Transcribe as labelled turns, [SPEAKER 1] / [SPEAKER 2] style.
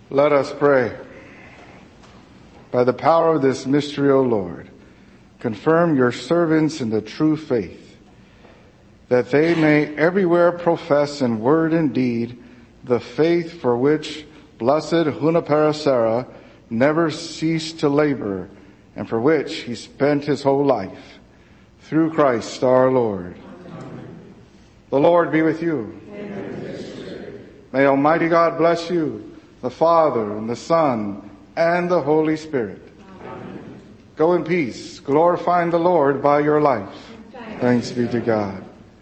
[SPEAKER 1] Let us pray. By the power of this mystery, O Lord, confirm your servants in the true faith, that they may everywhere profess in word and deed the faith for which blessed Junipero Serra never ceased to labor, and for which he spent his whole life. Through Christ our Lord. Amen. The Lord be with you. Amen. May Almighty God bless you, the Father, and the Son, and the Holy Spirit. Amen. Go in peace, glorifying the Lord by your life. Thanks be to God.